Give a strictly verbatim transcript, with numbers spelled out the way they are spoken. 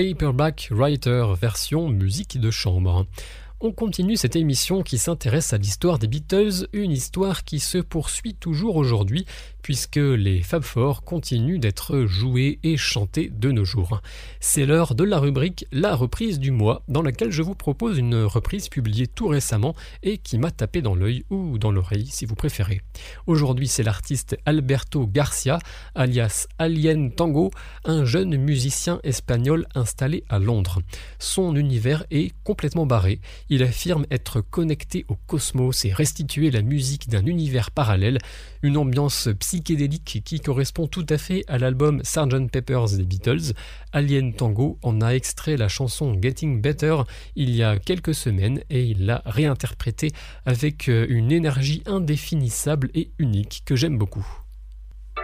Paperback Writer, version musique de chambre. On continue cette émission qui s'intéresse à l'histoire des Beatles, une histoire qui se poursuit toujours aujourd'hui puisque les Fab Four continuent d'être joués et chantés de nos jours. C'est l'heure de la rubrique La reprise du mois dans laquelle je vous propose une reprise publiée tout récemment et qui m'a tapé dans l'œil ou dans l'oreille si vous préférez. Aujourd'hui c'est l'artiste Alberto Garcia alias Alien Tango, un jeune musicien espagnol installé à Londres. Son univers est complètement barré. Il affirme être connecté au cosmos et restituer la musique d'un univers parallèle, une ambiance psychédélique qui correspond tout à fait à l'album sergent Pepper's des Beatles. Alien Tango en a extrait la chanson Getting Better il y a quelques semaines et il l'a réinterprétée avec une énergie indéfinissable et unique que j'aime beaucoup.